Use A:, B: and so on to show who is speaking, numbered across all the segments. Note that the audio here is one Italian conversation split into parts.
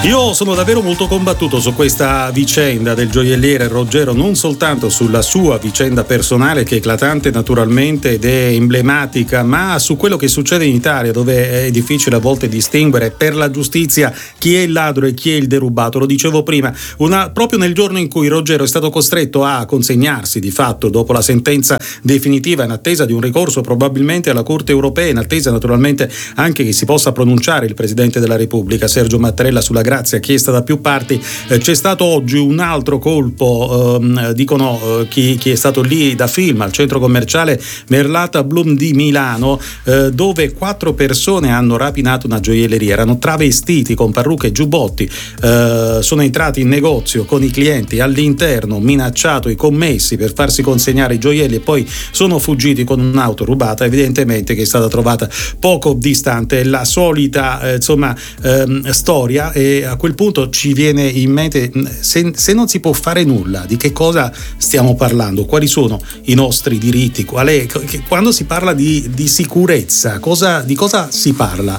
A: Io sono davvero molto combattuto su questa vicenda del gioielliere Roggero, non soltanto sulla sua vicenda personale, che è eclatante naturalmente ed è emblematica, ma su quello che succede in Italia, dove è difficile a volte distinguere per la giustizia chi è il ladro e chi è il derubato. Lo dicevo prima, proprio nel giorno in cui Roggero è stato costretto a consegnarsi di fatto dopo la sentenza definitiva, in attesa di un ricorso probabilmente alla Corte europea, in attesa naturalmente anche che si possa pronunciare il Presidente della Repubblica Sergio Mattarella sulla grazia chiesta da più parti. C'è stato oggi un altro colpo, dicono chi è stato lì da film, al centro commerciale Merlata Bloom di Milano, dove 4 persone hanno rapinato una gioielleria, erano travestiti con parrucche e giubbotti, sono entrati in negozio con i clienti all'interno, minacciato i commessi per farsi consegnare i gioielli e poi sono fuggiti con un'auto rubata, evidentemente che è stata trovata poco distante. La solita storia, e a quel punto ci viene in mente, se non si può fare nulla, di che cosa stiamo parlando? Quali sono i nostri diritti? Quando si parla di sicurezza, di cosa si parla?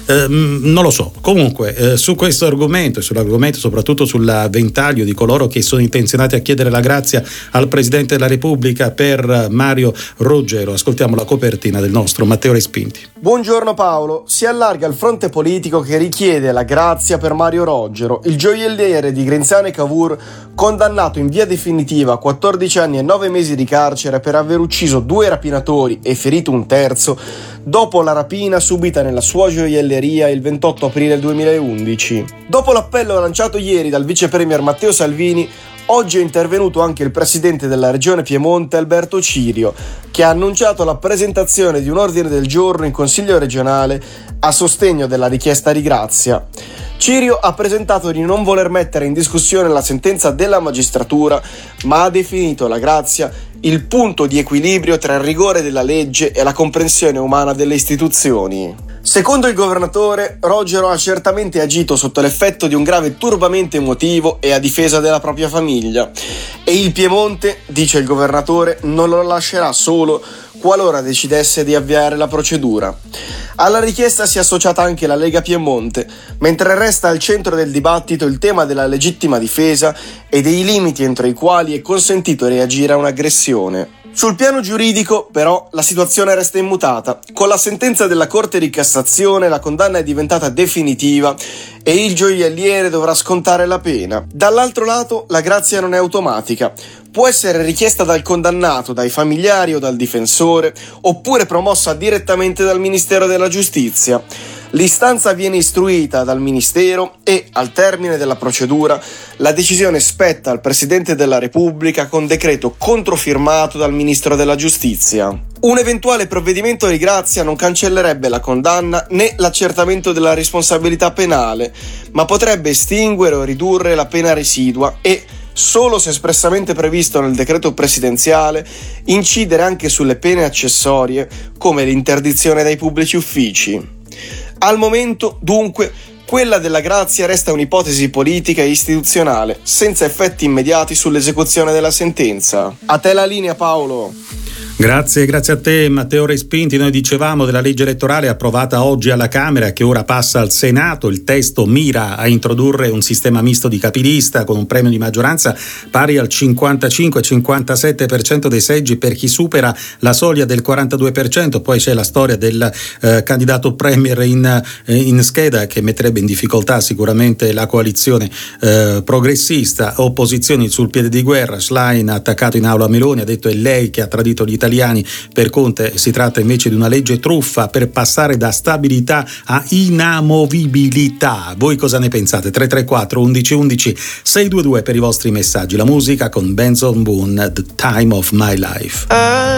A: Non lo so. Comunque su questo argomento e sull'argomento soprattutto sul ventaglio di coloro che sono intenzionati a chiedere la grazia al Presidente della Repubblica per Mario Roggero, ascoltiamo la copertina del nostro Matteo Respinti.
B: Buongiorno Paolo. Si allarga il fronte politico che richiede la grazia per Mario Roggero, il gioielliere di Grinzane e Cavour, condannato in via definitiva a 14 anni e 9 mesi di carcere per aver ucciso 2 rapinatori e ferito un terzo dopo la rapina subita nella sua gioielleria il 28 aprile 2011. Dopo l'appello lanciato ieri dal vice premier Matteo Salvini, oggi è intervenuto anche il presidente della regione Piemonte Alberto Cirio, che ha annunciato la presentazione di un ordine del giorno in Consiglio regionale a sostegno della richiesta di grazia. Cirio ha presentato di non voler mettere in discussione la sentenza della magistratura, ma ha definito la grazia il punto di equilibrio tra il rigore della legge e la comprensione umana delle istituzioni. Secondo il governatore, Roggero ha certamente agito sotto l'effetto di un grave turbamento emotivo e a difesa della propria famiglia. E il Piemonte, dice il governatore, non lo lascerà solo qualora decidesse di avviare la procedura. Alla richiesta si è associata anche la Lega Piemonte, mentre resta al centro del dibattito il tema della legittima difesa e dei limiti entro i quali è consentito reagire a un'aggressione. Sul piano giuridico, però, la situazione resta immutata. Con la sentenza della Corte di Cassazione la condanna è diventata definitiva e il gioielliere dovrà scontare la pena. Dall'altro lato, la grazia non è automatica. Può essere richiesta dal condannato, dai familiari o dal difensore, oppure promossa direttamente dal Ministero della Giustizia. L'istanza viene istruita dal Ministero e, al termine della procedura, la decisione spetta al Presidente della Repubblica con decreto controfirmato dal Ministro della Giustizia. Un eventuale provvedimento di grazia non cancellerebbe la condanna né l'accertamento della responsabilità penale, ma potrebbe estinguere o ridurre la pena residua e, solo se espressamente previsto nel decreto presidenziale, incidere anche sulle pene accessorie come l'interdizione dai pubblici uffici. Al momento, dunque, quella della grazia resta un'ipotesi politica e istituzionale, senza effetti immediati sull'esecuzione della sentenza. A te la linea, Paolo.
A: Grazie a te Matteo Respinti. Noi dicevamo della legge elettorale approvata oggi alla Camera, che ora passa al Senato. Il testo mira a introdurre un sistema misto di capilista con un premio di maggioranza pari al 55-57% dei seggi per chi supera la soglia del 42%. Poi c'è la storia del candidato premier in scheda, che metterebbe in difficoltà sicuramente la coalizione progressista. Opposizioni sul piede di guerra. Schlein ha attaccato in aula Meloni, ha detto è lei che ha tradito gli italiani. Per Conte si tratta invece di una legge truffa per passare da stabilità a inamovibilità. Voi cosa ne pensate? 334 11 11 622 per i vostri messaggi. La musica con Benson Boone, The Time of My Life.